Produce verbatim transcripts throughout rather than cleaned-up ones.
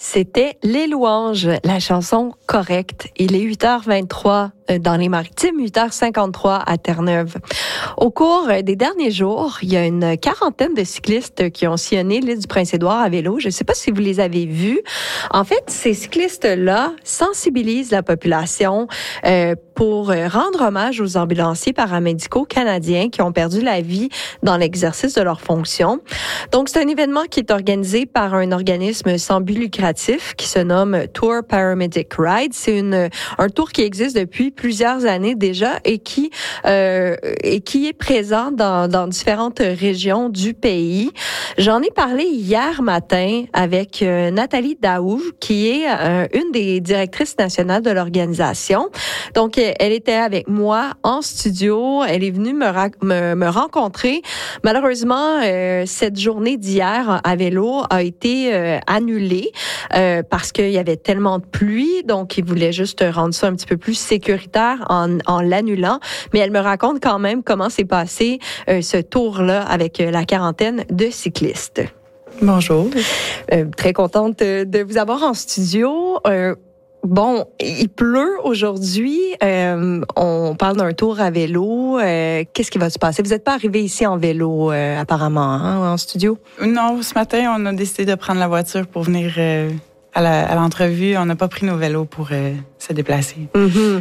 C'était Les Louanges, la chanson correcte. Il est huit heures vingt-trois dans les Maritimes, huit heures cinquante-trois à Terre-Neuve. Au cours des derniers jours, il y a une quarantaine de cyclistes qui ont sillonné l'île du Prince-Édouard à vélo. Je ne sais pas si vous les avez vus. En fait, ces cyclistes-là sensibilisent la population euh, pour rendre hommage aux ambulanciers paramédicaux canadiens qui ont perdu la vie dans l'exercice de leurs fonctions. Donc, c'est un événement qui est organisé par un organisme sans but lucratif qui se nomme Tour Paramedic Ride. C'est une, un tour qui existe depuis plusieurs années déjà et qui, euh, et qui est présent dans, dans différentes régions du pays. J'en ai parlé hier matin avec euh, Nathalie Daou, qui est euh, une des directrices nationales de l'organisation. Donc, elle était avec moi en studio. Elle est venue me, ra- me, me rencontrer. Malheureusement, euh, cette journée d'hier à vélo a été euh, annulée euh, parce qu'il y avait tellement de pluie. Donc, ils voulaient juste rendre ça un petit peu plus sécuritaire en, en l'annulant. Mais elle me raconte quand même comment s'est passé euh, ce tour-là avec euh, la quarantaine de cyclistes. Bonjour. Euh, très contente de vous avoir en studio. Euh, Bon, il pleut aujourd'hui. Euh, on parle d'un tour à vélo. Euh, qu'est-ce qui va se passer? Vous n'êtes pas arrivé ici en vélo, euh, apparemment, hein, en studio? Non, ce matin, on a décidé de prendre la voiture pour venir euh, à, la, à l'entrevue. On n'a pas pris nos vélos pour euh, se déplacer. Mm-hmm. Mm.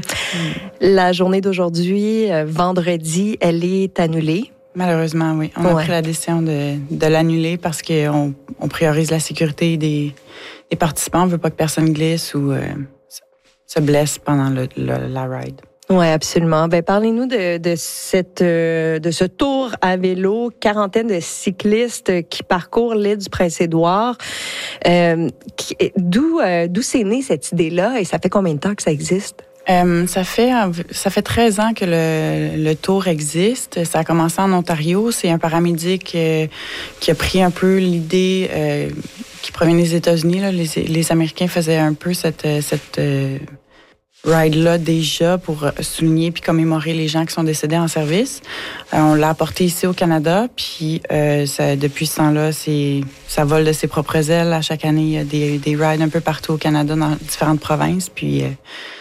La journée d'aujourd'hui, euh, vendredi, elle est annulée. Malheureusement, oui. On ouais. a pris la décision de, de l'annuler parce qu'on on priorise la sécurité des, des participants. On ne veut pas que personne glisse ou euh, se blesse pendant le, le, la ride. Oui, absolument. Ben, parlez-nous de, de, cette, euh, de ce tour à vélo, quarantaine de cyclistes qui parcourent l'île du Prince-Édouard. Euh, qui, d'où, euh, d'où c'est né cette idée-là et ça fait combien de temps que ça existe? Euh, ça fait ça fait treize ans que le, le tour existe. Ça a commencé en Ontario. C'est un paramédic euh, qui a pris un peu l'idée euh, qui provient des États-Unis. Là. Les, les Américains faisaient un peu cette cette euh, ride-là déjà pour souligner puis commémorer les gens qui sont décédés en service. Euh, on l'a apporté ici au Canada, puis euh, ça, depuis ce temps-là, c'est, ça vole de ses propres ailes. À chaque année, il y a des, des rides un peu partout au Canada, dans différentes provinces. Puis euh,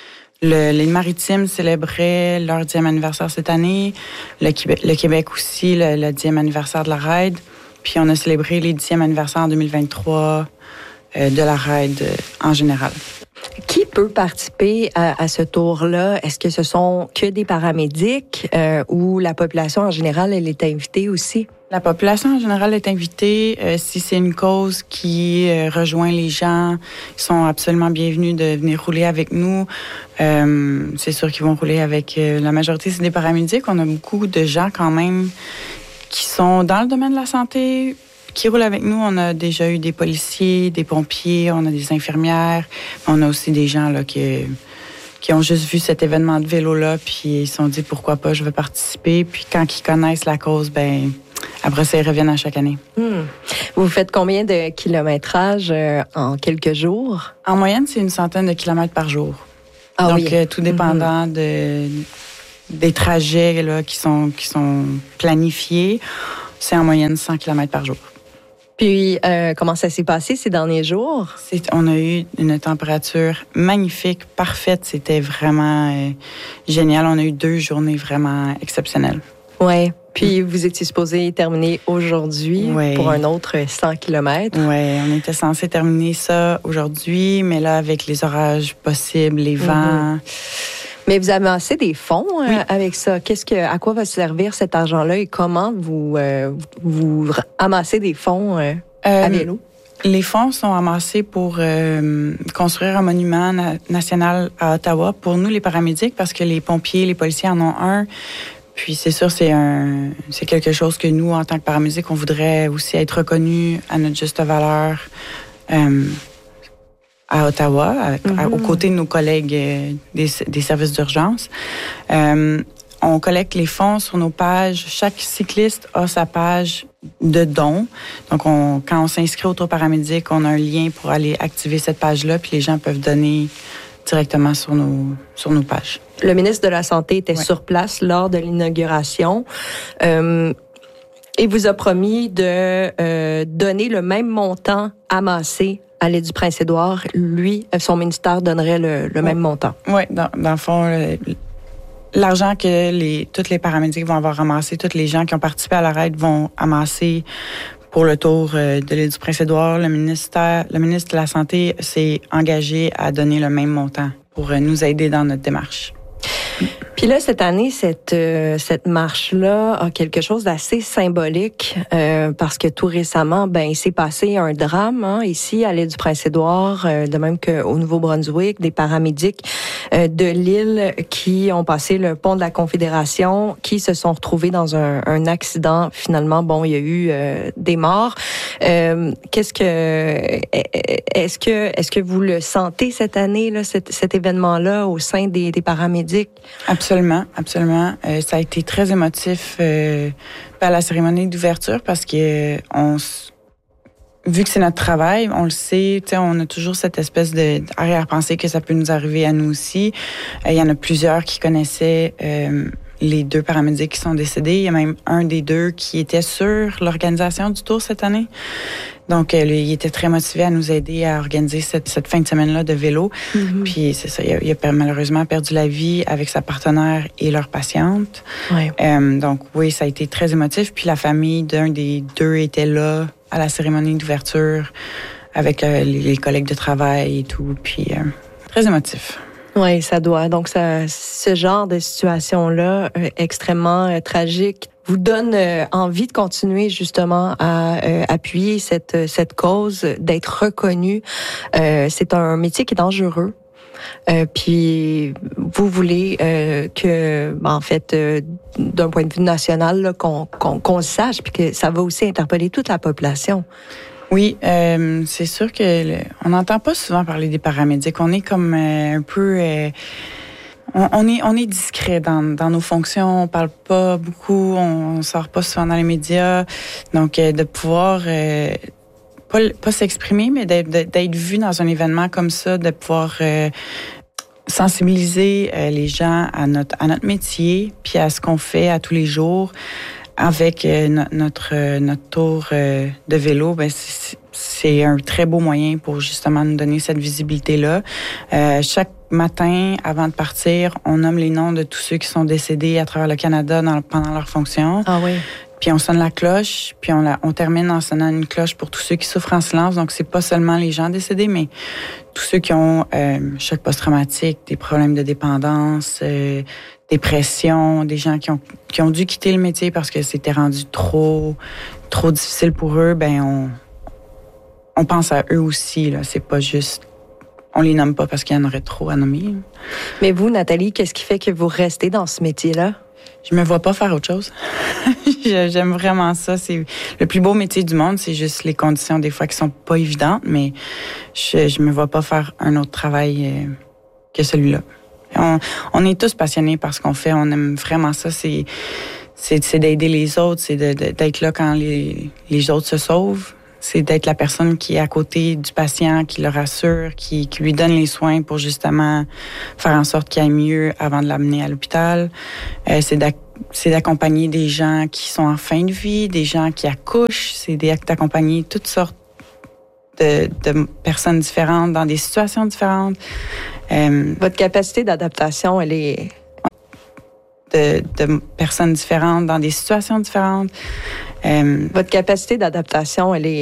le, les Maritimes célébraient leur dixième anniversaire cette année. Le Québec, le Québec aussi, le, le dixième anniversaire de la ride. Puis on a célébré les dixième anniversaire en deux mille vingt-trois euh, de la ride euh, en général. Qui peut participer à, à ce tour-là? Est-ce que ce sont que des paramédics euh, ou la population en général, elle est invitée aussi? La population en général est invitée. Euh, si c'est une cause qui euh, rejoint les gens, ils sont absolument bienvenus de venir rouler avec nous. Euh, c'est sûr qu'ils vont rouler avec euh, la majorité, c'est des paramédics. On a beaucoup de gens quand même qui sont dans le domaine de la santé, qui roulent avec nous. On a déjà eu des policiers, des pompiers, on a des infirmières. On a aussi des gens là qui, qui ont juste vu cet événement de vélo-là, puis ils se sont dit pourquoi pas, je veux participer. Puis quand ils connaissent la cause, ben après ça, ils reviennent à chaque année. Hmm. Vous faites combien de kilométrage euh, en quelques jours? En moyenne, c'est une centaine de kilomètres par jour. Ah Donc, oui. euh, tout dépendant mm-hmm. de, des trajets là, qui sont, qui sont planifiés, c'est en moyenne cent kilomètres par jour. Puis, euh, comment ça s'est passé ces derniers jours? C'est, on a eu une température magnifique, parfaite. C'était vraiment euh, génial. On a eu deux journées vraiment exceptionnelles. Oui. Puis, mm. vous étiez supposé terminer aujourd'hui ouais. pour un autre cent kilomètres. Oui, on était censé terminer ça aujourd'hui, mais là, avec les orages possibles, les vents... Mm-hmm. Mais vous amassez des fonds euh, oui. avec ça. Qu'est-ce que, à quoi va servir cet argent-là et comment vous, euh, vous amassez des fonds euh, euh, à vélo? Les fonds sont amassés pour euh, construire un monument na- national à Ottawa pour nous, les paramédics, parce que les pompiers, les policiers en ont un. Puis c'est sûr, c'est un, c'est quelque chose que nous, en tant que paramédics, on voudrait aussi être reconnus à notre juste valeur. Euh, à Ottawa, à, mm-hmm. à, aux côtés de nos collègues euh, des, des services d'urgence. Euh, on collecte les fonds sur nos pages. Chaque cycliste a sa page de dons. Donc, on, quand on s'inscrit au tour paramédic, on a un lien pour aller activer cette page-là, puis les gens peuvent donner directement sur nos, sur nos pages. Le ministre de la Santé était ouais. sur place lors de l'inauguration. Euh, et vous a promis de euh, donner le même montant amassé à l'île du Prince-Édouard, lui, son ministère donnerait le, le même montant. Oui, dans, dans le fond, le, l'argent que les, tous les paramédics vont avoir ramassé, tous les gens qui ont participé à la raid vont amasser pour le tour de l'île du Prince-Édouard, le ministère, le ministre de la Santé s'est engagé à donner le même montant pour nous aider dans notre démarche. Puis là, cette année, cette euh, cette marche-là a quelque chose d'assez symbolique euh, parce que tout récemment, ben il s'est passé un drame hein, ici à l'île du Prince-Édouard, euh, de même qu'au Nouveau-Brunswick, des paramédics euh, de l'île qui ont passé le pont de la Confédération, qui se sont retrouvés dans un, un accident. Finalement, bon, il y a eu euh, des morts. Euh, qu'est-ce que est-ce que est-ce que vous le sentez cette année là, cet, cet événement-là au sein des, des paramédics? Absolument, absolument. Euh, ça a été très émotif euh, à la cérémonie d'ouverture parce que euh, on, vu que c'est notre travail, on le sait, tu sais, on a toujours cette espèce de arrière-pensée que ça peut nous arriver à nous aussi. Euh, il y en a plusieurs qui connaissaient euh, les deux paramédics qui sont décédés. Il y a même un des deux qui était sur l'organisation du tour cette année. Donc, euh, lui, il était très motivé à nous aider à organiser cette, cette fin de semaine-là de vélo. Mm-hmm. Puis, c'est ça, il a, il a malheureusement perdu la vie avec sa partenaire et leur patiente. Ouais. Euh, donc, oui, ça a été très émotif. Puis, la famille d'un des deux était là à la cérémonie d'ouverture avec euh, les, les collègues de travail et tout. Puis, euh, très émotif. Oui, ça doit. Donc, ça, ce genre de situation-là, euh, extrêmement euh, tragique, vous donne euh, envie de continuer justement à euh, appuyer cette cette cause, d'être reconnu. Euh, c'est un métier qui est dangereux. Euh, puis vous voulez euh, que, en fait, euh, d'un point de vue national, là, qu'on, qu'on, qu'on le sache, puis que ça va aussi interpeller toute la population. Oui, euh, c'est sûr que le, on n'entend pas souvent parler des paramédics. On est comme euh, un peu... Euh, on, on est on est discret dans, dans nos fonctions. On parle pas beaucoup. On, on sort pas souvent dans les médias. Donc, euh, de pouvoir... Euh, pas, pas s'exprimer, mais d'être, d'être vu dans un événement comme ça, de pouvoir... Euh, sensibiliser euh, les gens à notre à notre métier, puis à ce qu'on fait à tous les jours avec euh, no, notre euh, notre tour euh, de vélo. Ben c'est, c'est un très beau moyen pour justement nous donner cette visibilité là. Euh, chaque matin, avant de partir, on nomme les noms de tous ceux qui sont décédés à travers le Canada dans, pendant leur fonction. Ah oui. Puis on sonne la cloche, puis on, la, on termine en sonnant une cloche pour tous ceux qui souffrent en silence. Donc, c'est pas seulement les gens décédés, mais tous ceux qui ont euh, choc post-traumatique, des problèmes de dépendance, euh, dépression, des gens qui ont qui ont dû quitter le métier parce que c'était rendu trop trop difficile pour eux. Ben on on pense à eux aussi. Là, c'est pas juste on les nomme pas parce qu'il y en aurait trop à nommer. Mais vous, Nathalie, qu'est-ce qui fait que vous restez dans ce métier-là? Je me vois pas faire autre chose. J'aime vraiment ça. C'est le plus beau métier du monde. C'est juste les conditions des fois qui sont pas évidentes, mais je, je me vois pas faire un autre travail euh, que celui-là. On, on est tous passionnés par ce qu'on fait. On aime vraiment ça. C'est, c'est, c'est d'aider les autres. C'est de, de, d'être là quand les, les autres se sauvent. C'est d'être la personne qui est à côté du patient, qui le rassure, qui, qui lui donne les soins pour justement faire en sorte qu'il aille mieux avant de l'amener à l'hôpital. Euh, c'est, d'ac- c'est d'accompagner des gens qui sont en fin de vie, des gens qui accouchent. C'est d'accompagner toutes sortes de, de personnes différentes dans des situations différentes. Euh, Votre capacité d'adaptation, elle est... De, de personnes différentes dans des situations différentes. Euh, Votre capacité d'adaptation, elle est